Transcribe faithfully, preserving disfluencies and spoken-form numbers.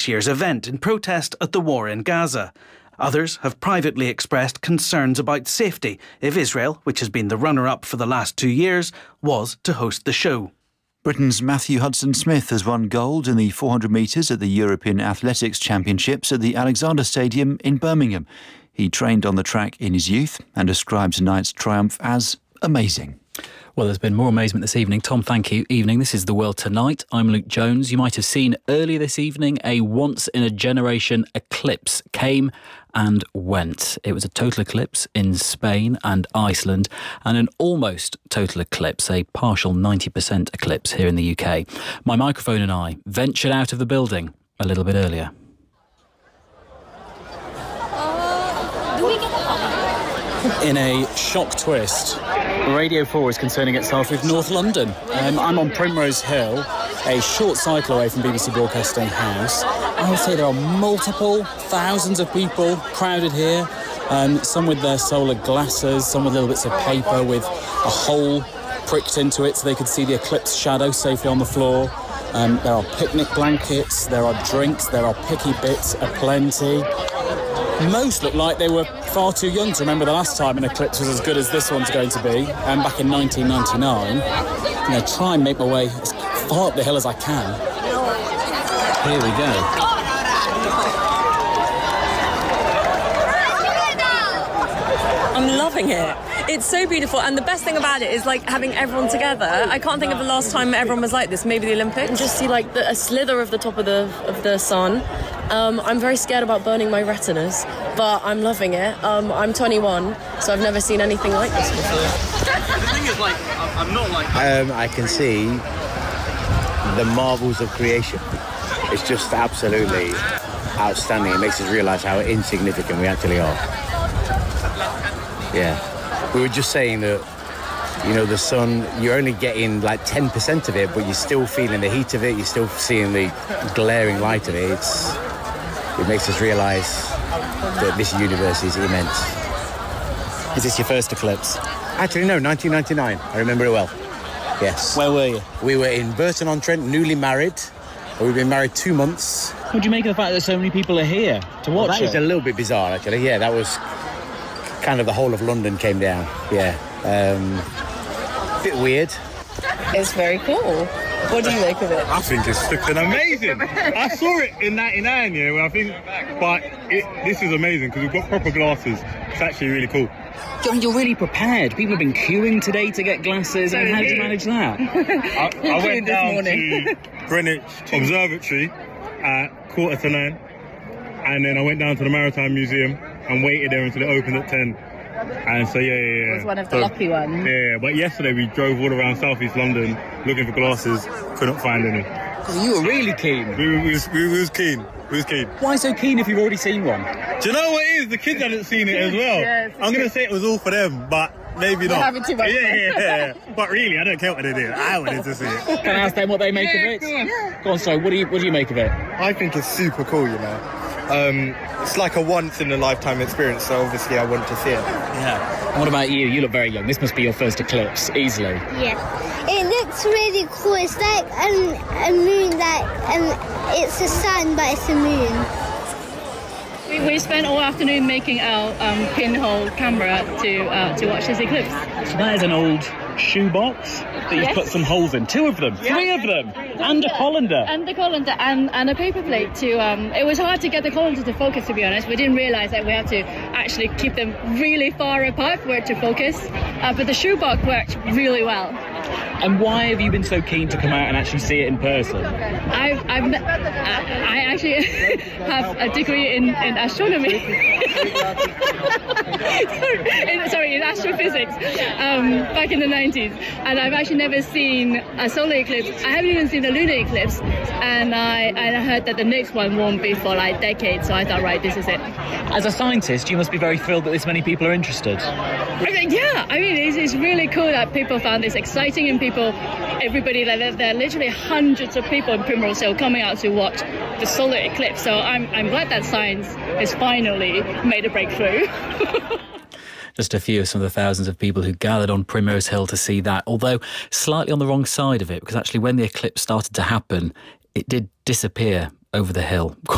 this year's event in protest at the war in Gaza. Others have privately expressed concerns about safety if Israel, which has been the runner-up for the last two years, was to host the show. Britain's Matthew Hudson-Smith has won gold in the four hundred metres at the European Athletics Championships at the Alexander Stadium in Birmingham. He trained on the track in his youth and describes tonight's triumph as amazing. Well, there's been more amazement this evening. Tom, thank you. Evening, this is The World Tonight. I'm Luke Jones. You might have seen earlier this evening a once-in-a-generation eclipse came and went. It was a total eclipse in Spain and Iceland and an almost total eclipse, a partial ninety percent eclipse here in the U K. My microphone and I ventured out of the building a little bit earlier. In a shock twist, Radio four is concerning itself with North London. Um, I'm on Primrose Hill, a short cycle away from B B C Broadcasting House. I would say there are multiple thousands of people crowded here, um, some with their solar glasses, some with little bits of paper with a hole pricked into it so they could see the eclipse shadow safely on the floor. Um, there are picnic blankets, there are drinks, there are picky bits aplenty. Most look like they were far too young to remember the last time an eclipse was as good as this one's going to be, and back in nineteen ninety-nine. I'm going to try and make my way as far up the hill as I can. Here we go. I'm loving it. It's so beautiful, and the best thing about it is like having everyone together. I can't think of the last time everyone was like this. Maybe the Olympics. And just see like the, a slither of the top of the of the sun. Um, I'm very scared about burning my retinas, but I'm loving it. Um, I'm twenty-one, so I've never seen anything like this before. The thing is, like, I'm not like. Um, I can see the marvels of creation. It's just absolutely outstanding. It makes us realise how insignificant we actually are. Yeah. We were just saying that, you know, the sun, you're only getting like ten percent of it, but you're still feeling the heat of it, you're still seeing the glaring light of it. It's, it makes us realise that this universe is immense. Is this your first eclipse? Actually, no, nineteen ninety-nine. I remember it well. Yes. Where were you? We were in Burton-on-Trent, newly married. We've been married two months. What do you make of the fact that so many people are here to watch well, that it? That is a little bit bizarre, actually. Yeah, that was kind of the whole of London came down. Yeah. Um, bit weird. It's very cool. What do you make of it? I think it's flipping amazing. I saw it in ninety-nine, yeah, when I think, but it, this is amazing because we've got proper glasses. It's actually really cool. John, you're really prepared. People have been queuing today to get glasses. I mean, how did you manage that? I, I went down to Greenwich Observatory at quarter to nine, and then I went down to the Maritime Museum and waited there until it opened at ten. And so, yeah, yeah, yeah. It was one of the so, lucky ones. Yeah, but yesterday we drove all around South East London looking for glasses, couldn't find any. You were really keen. We, we, was, we, we was keen. We was keen. Why so keen if you've already seen one? Do you know what it is? The kids hadn't seen it as well. Yes, I'm going to say it was all for them, but maybe We're not. having too much yeah, fun. yeah, yeah. But really, I don't care what they did. I wanted to see it. Can I ask them what they make yeah, of it? Go on. Go on, sorry, what do you, what do you make of it? I think it's super cool, you know. Um, it's like a once-in-a-lifetime experience, so obviously I want to see it. Yeah. And what about you? You look very young. This must be your first eclipse, easily. Yeah. It looks really cool. It's like um, a moon, like um, it's a sun, but it's a moon. We, we spent all afternoon making our um, pinhole camera to uh, to watch this eclipse. So that is an old shoebox that you've Yes. put some holes in. Two of them, three of them, and a colander. And the colander and, and a paper plate to, um, it was hard to get the colander to focus, to be honest. We didn't realise that we had to actually keep them really far apart for it to focus. Uh, but the shoebox worked really well. And why have you been so keen to come out and actually see it in person? I've, I've, I actually have a degree in, in astronomy. sorry, in, sorry, in astrophysics um, back in the nineties. And I've actually never seen a solar eclipse. I haven't even seen a lunar eclipse. And I, I heard that the next one won't be for like decades. So I thought, right, this is it. As a scientist, you must be very thrilled that this many people are interested. I mean, yeah, I mean, it's, it's really cool that people found this exciting, and people, everybody, there, there are literally hundreds of people in Primrose Hill coming out to watch the solar eclipse. So I'm, I'm glad that science has finally made a breakthrough. Just a few of some of the thousands of people who gathered on Primrose Hill to see that, although slightly on the wrong side of it, because actually when the eclipse started to happen, it did disappear over the hill.